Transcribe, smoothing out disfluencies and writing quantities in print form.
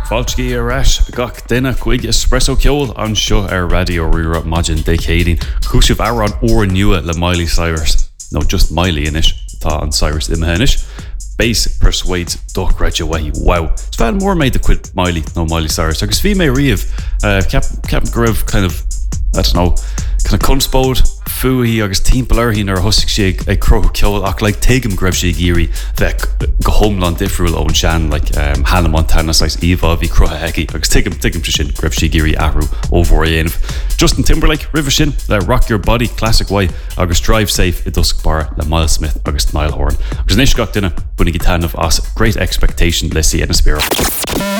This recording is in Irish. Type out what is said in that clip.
Fáiltí arás gach duine chuig espresso ceol an seo radio Rira Majin Decading Cúisih Aaron or nua le Miley Cyrus. No, just Miley inis, tá an Cyrus imhenis. Bass persuades Duck Red away. Wow. It's fan more made the quit Miley, no Miley Cyrus. Agus fi me riamh Captain Griv kind of, I don't know, kind of kunspód fuí agus timpplair hí ar hosig sé ag croch ceol ach like tegum greibh sé géirí bheith go homland difriúil ón sean like Hannah Montana size Eva hí crotha hegi agus tegum sin greibh sé géirí ahrú ómhór dhéanamh. Justin Timberlake river sin le Rock Your Body classic way agus Drive Safe I dusk bar le Miles Smith agus Niall Horan. Agus níos gach duine bunig tanmh as Great Expectation le sí na spiro.